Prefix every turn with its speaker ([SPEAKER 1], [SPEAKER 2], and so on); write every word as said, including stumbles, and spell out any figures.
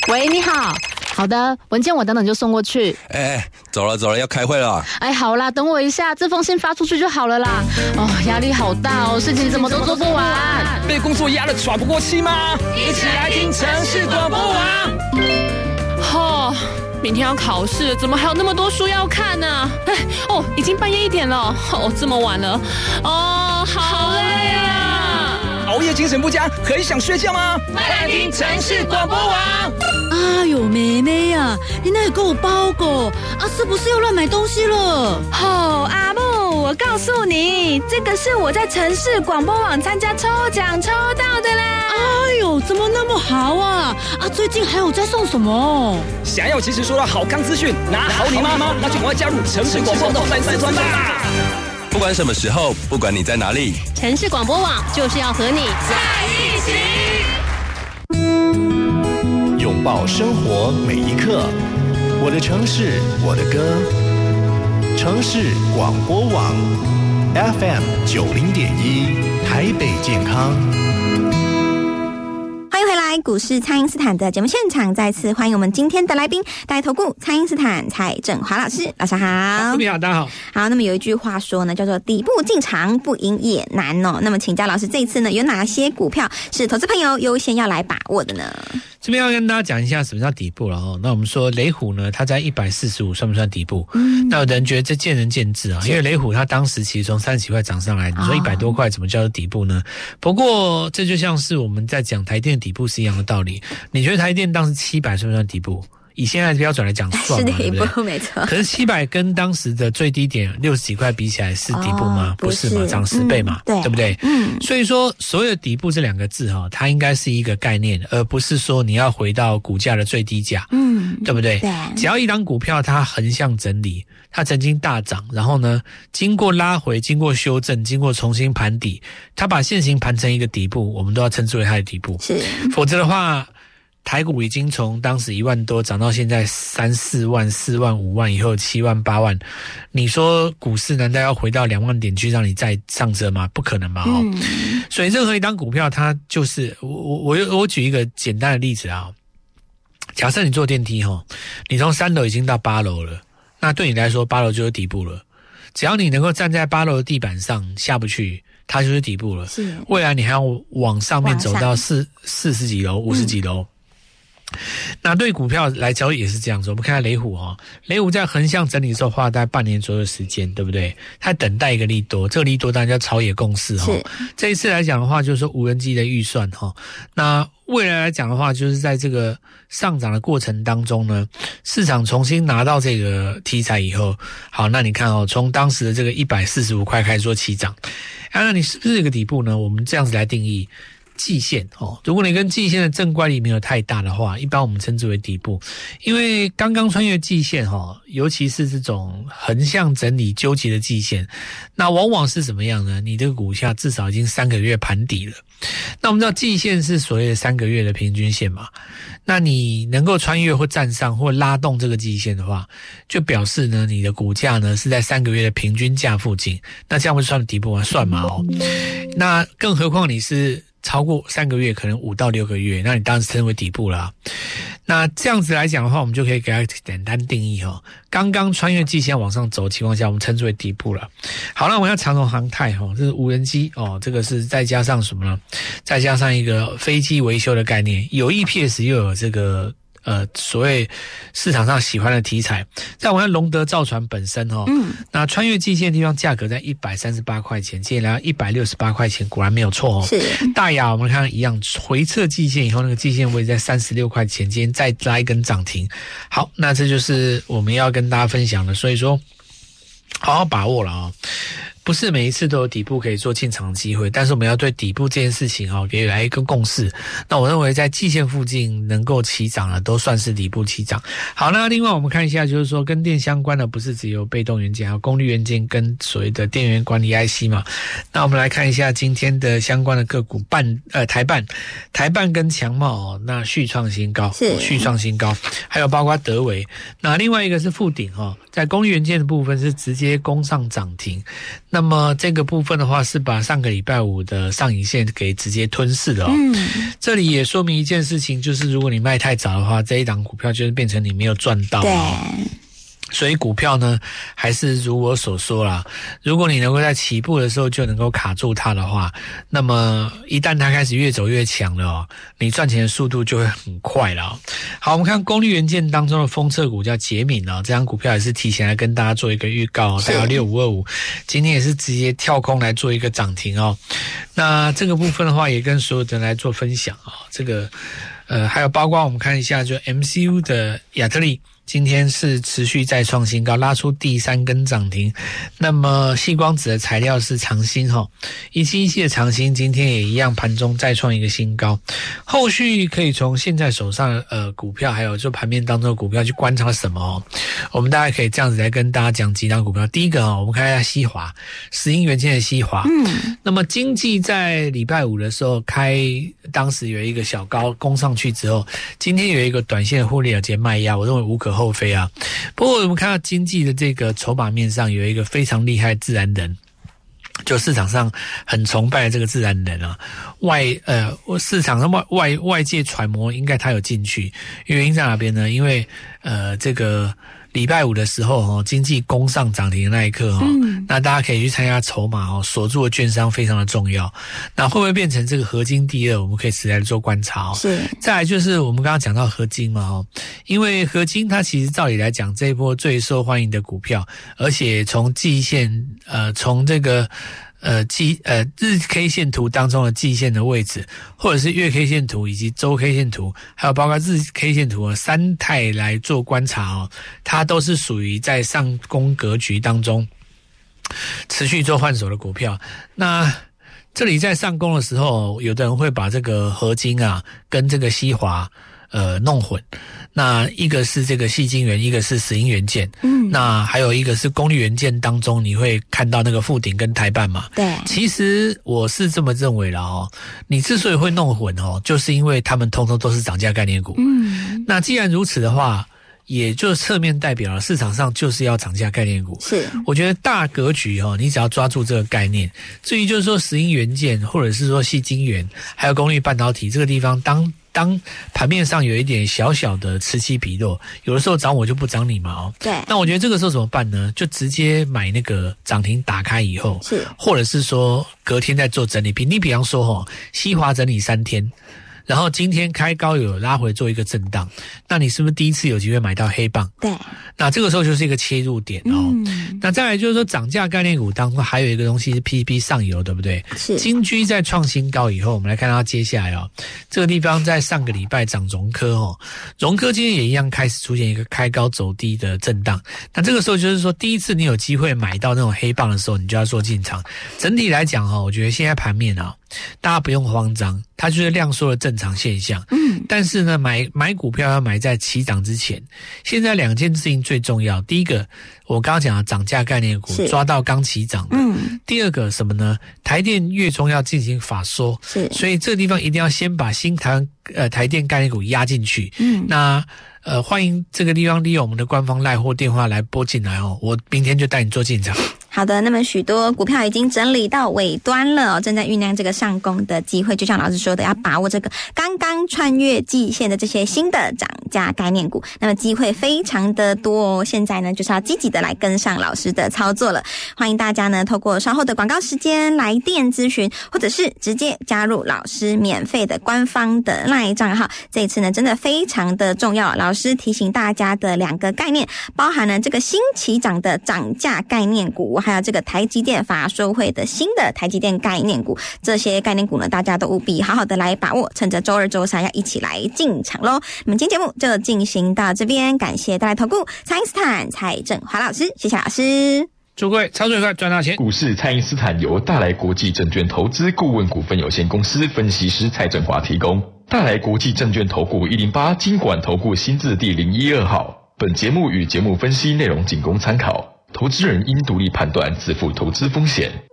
[SPEAKER 1] 喂，你好。好的，文件我等等就送过去。
[SPEAKER 2] 哎哎，走了走了，要开会了。
[SPEAKER 1] 哎，好啦，等我一下，这封信发出去就好了啦。哦，压力好大哦，事情怎么都做不完。
[SPEAKER 3] 被工作压得喘不过气吗？一起来听城市广播网。
[SPEAKER 4] 哦，明天要考试，怎么还有那么多书要看呢、啊？哎，哦，已经半夜一点了，哦，这么晚了，哦，好累啊！
[SPEAKER 3] 熬夜精神不佳，很想睡觉吗？快来听城市广播网。
[SPEAKER 5] 哎呦，妹妹呀、啊，你那里给我包裹啊？是不是又乱买东西了？
[SPEAKER 6] 哦，阿木，我告诉你，这个是我在城市广播网参加抽奖抽到的啦！
[SPEAKER 5] 哎呦，怎么那么好啊？啊，最近还有在送什么？
[SPEAKER 3] 想要及时收到好康资讯，拿好你妈妈，那就赶快加入城市广播的粉丝团吧！
[SPEAKER 2] 不管什么时候，不管你在哪里，
[SPEAKER 4] 城市广播网就是要和你
[SPEAKER 6] 在一起。
[SPEAKER 7] 拥抱生活每一刻，我的城市，我的歌。城市广播网 F M 九零点一，台北健康。
[SPEAKER 8] 欢迎回来，股市蔡因斯坦的节目现场，再次欢迎我们今天的来宾，大投顾蔡因斯坦蔡正华老师，老师好。
[SPEAKER 3] 你好，大家好。
[SPEAKER 8] 好，那么有一句话说呢，叫做底部进场不赢也难哦。那么请教老师，这一次呢，有哪些股票是投资朋友优先要来把握的呢？
[SPEAKER 9] 这边要跟大家讲一下什么叫底部了哦。那我们说雷虎呢，它在一百四十五算不算底部？嗯，那有的人觉得这见仁见智啊，因为雷虎它当时其实从三十几块涨上来，你说一百多块怎么叫做底部呢？不过这就像是我们在讲台电底部是一样的道理。你觉得台电当时七百算不算底部？以现在的标准来讲算嘛，对不对？
[SPEAKER 8] 没错。
[SPEAKER 9] 可是七百跟当时的最低点六十几块比起来是底部吗？哦、不是嘛，涨十倍嘛、嗯，对不对？嗯。所以说，所有的底部这两个字哈，它应该是一个概念，而不是说你要回到股价的最低价，嗯，对不对？对。只要一档股票它横向整理，它曾经大涨，然后呢，经过拉回，经过修正，经过重新盘底，它把现行盘成一个底部，我们都要称之为它的底部。是。否则的话。台股已经从当时一万多涨到现在三四万、四万、五万，以后七万、八万。你说股市难道要回到两万点去让你再上车吗？不可能嘛！哦、嗯，所以任何一档股票，它就是我我我我举一个简单的例子啊。假设你坐电梯哈，你从三楼已经到八楼了，那对你来说八楼就是底部了。只要你能够站在八楼的地板上下不去，它就是底部了。是，未来你还要往上面走到四四十几楼、五十几楼。嗯，那对股票来交易也是这样子，我们看下雷虎哦，雷虎在横向整理的时候花了大概半年左右的时间，对不对？它等待一个利多，这个利多当然叫朝野共识哈。这一次来讲的话，就是说无人机的预算哈。那未来来讲的话，就是在这个上涨的过程当中呢，市场重新拿到这个题材以后，好，那你看哦，从当时的这个一百四十五块开始做起涨，啊，那你是不是这个底部呢？我们这样子来定义。季线哦，如果你跟季线的正乖离没有太大的话，一般我们称之为底部。因为刚刚穿越季线哈，尤其是这种横向整理纠结的季线，那往往是怎么样呢？你这个股价至少已经三个月盘底了。那我们知道季线是所谓的三个月的平均线嘛，那你能够穿越或站上或拉动这个季线的话，就表示呢你的股价呢是在三个月的平均价附近，那这样不是算底部吗？算嘛哦。那更何况你是超过三个月，可能五到六个月，那你当然称为底部了、啊。那这样子来讲的话，我们就可以给它简单定义哈、哦。刚刚穿越季线往上走的情况下，我们称之为底部了。好，那我们要长荣航太哈、哦，这是无人机哦，这个是再加上什么呢？再加上一个飞机维修的概念，有 E P S 又有这个。呃，所谓市场上喜欢的题材，在我看龙德造船本身哦，嗯，那穿越季线的地方价格在一百三十八块钱，接下来一百六十八块钱，果然没有错哦。是大亚我们看一样，回测季线以后，那个季线位在三十六块钱，今天再拉一根涨停。好，那这就是我们要跟大家分享的，所以说好好把握了啊、哦。不是每一次都有底部可以做进场的机会，但是我们要对底部这件事情哈、哦，给来一个共识。那我认为在季线附近能够起涨的，都算是底部起涨。好，那另外我们看一下，就是说跟电相关的，不是只有被动元件，还有功率元件跟所谓的电源管理 I C 嘛。那我们来看一下今天的相关的个股，半呃台半、台半跟强茂哦，那续创新高，是续创新高，还有包括德微。那另外一个是富鼎哈、哦，在功率元件的部分是直接攻上涨停。 那么这个部分的话是把上个礼拜五的上影线给直接吞噬了哦。嗯，这里也说明一件事情，就是如果你卖太早的话，这一档股票就是变成你没有赚到哦。所以股票呢，还是如我所说啦，如果你能够在起步的时候就能够卡住它的话，那么一旦它开始越走越强了哦，你赚钱的速度就会很快了哦。好，我们看功率元件当中的封测股叫捷敏哦，这张股票也是提前来跟大家做一个预告哦，大概六五二五，今天也是直接跳空来做一个涨停哦。那这个部分的话，也跟所有人来做分享哦。这个呃，还有包括我们看一下，就 M C U 的亚特力。今天是持续再创新高，拉出第三根涨停。那么矽光子的材料是长鑫齁，一七一七的长鑫今天也一样盘中再创一个新高。后续可以从现在手上呃股票，还有就盘面当中的股票去观察什么哦？我们大概可以这样子来跟大家讲几档股票。第一个哦，我们看一下西华，石英元件的西华。嗯，那么经济在礼拜五的时候开，当时有一个小高攻上去之后，今天有一个短线的获利了结卖压，我认为无可后非啊。不过我们看到经济的这个筹码面上有一个非常厉害的自然人，就市场上很崇拜的这个自然人啊，外呃市场上外外外界揣摩应该他有进去，原因在哪边呢？因为呃这个礼拜五的时候哦，经济攻上涨停的那一刻哦，嗯、那大家可以去参加筹码哦，锁住的券商非常的重要。那会不会变成这个合金第二？我们可以实在的做观察哦。是。再来就是我们刚刚讲到合金嘛哦，因为合金它其实照理来讲这一波最受欢迎的股票，而且从季线呃从这个。呃季呃日 K 线图当中的季线的位置，或者是月 K 线图以及周 K 线图，还有包括日 K 线图三态来做观察哦，它都是属于在上攻格局当中持续做换手的股票。那这里在上攻的时候，有的人会把这个合金啊跟这个西华呃弄混。那一个是这个矽晶圆，一个是石英元件，嗯，那还有一个是功率元件当中，你会看到那个富鼎跟台半嘛？对，其实我是这么认为啦哦，你之所以会弄混哦，就是因为他们通通都是涨价概念股，嗯，那既然如此的话，也就侧面代表了市场上就是要涨价概念股。是，我觉得大格局哦，你只要抓住这个概念，至于就是说石英元件或者是说矽晶圆，还有功率半导体这个地方，当当盘面上有一点小小的此起彼落，有的时候涨我就不涨你嘛哦。对。那我觉得这个时候怎么办呢？就直接买那个涨停打开以后，是，或者是说隔天再做整理。比你比方说哦，西华整理三天。然后今天开高有拉回做一个震荡，那你是不是第一次有机会买到黑棒？对，那这个时候就是一个切入点哦。嗯、那再来就是说涨价概念股当中还有一个东西是 P C B 上游，对不对？是。金居在创新高以后，我们来看到接下来哦，这个地方在上个礼拜涨融科哦，融科今天也一样开始出现一个开高走低的震荡。那这个时候就是说第一次你有机会买到那种黑棒的时候，你就要做进场。整体来讲哦，我觉得现在盘面啊。大家不用慌张，它就是量缩的正常现象。嗯，但是呢，买买股票要买在起涨之前。现在两件事情最重要，第一个，我刚刚讲的涨价概念股抓到刚起涨的。嗯，第二个什么呢？台电月中要进行法说，是，所以这个地方一定要先把新台湾呃台电概念股压进去。嗯，那呃欢迎这个地方利用我们的官方赖或电话来拨进来哦，我明天就带你做进场。
[SPEAKER 8] 好的，那么许多股票已经整理到尾端了，正在酝酿这个上攻的机会。就像老师说的，要把握这个刚刚穿越季线的这些新的涨价概念股，那么机会非常的多哦。现在呢，就是要积极的来跟上老师的操作了。欢迎大家呢，透过稍后的广告时间来电咨询，或者是直接加入老师免费的官方的 LINE 账号。这一次呢，真的非常的重要。老师提醒大家的两个概念，包含了这个新起涨的涨价概念股。还有这个台积电法说会的新的台积电概念股，这些概念股呢，大家都务必好好的来把握，趁着周二周三要一起来进场咯。那么今天节目就进行到这边，感谢大家投顾蔡因斯坦蔡正华老师，谢谢老师。
[SPEAKER 9] 祝各位操作愉快，赚大钱。
[SPEAKER 10] 股市蔡因斯坦由大来国际证券投资顾问股份有限公司分析师蔡正华提供。大来国际证券投顾一零八金管投顾新字第零一二号。本节目与节目分析内容仅供参考。投资人应独立判断，自负投资风险。